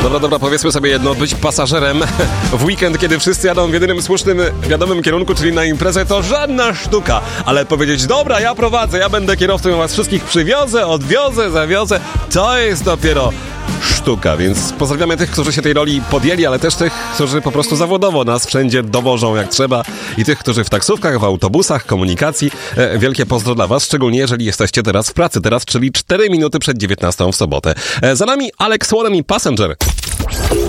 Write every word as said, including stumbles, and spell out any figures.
Dobra, dobra, powiedzmy sobie jedno, być pasażerem w weekend, kiedy wszyscy jadą w jedynym słusznym, wiadomym kierunku, czyli na imprezę, to żadna sztuka. Ale powiedzieć, dobra, ja prowadzę, ja będę kierowcą, ja was wszystkich przywiozę, odwiozę, zawiozę, to jest dopiero sztuka, więc pozdrawiamy tych, którzy się tej roli podjęli, ale też tych, którzy po prostu zawodowo nas wszędzie dowożą jak trzeba i tych, którzy w taksówkach, w autobusach, komunikacji. E, wielkie pozdro dla was, szczególnie jeżeli jesteście teraz w pracy, teraz, czyli cztery minuty przed dziewiętnastą w sobotę. E, za nami Alex Warren i Passenger.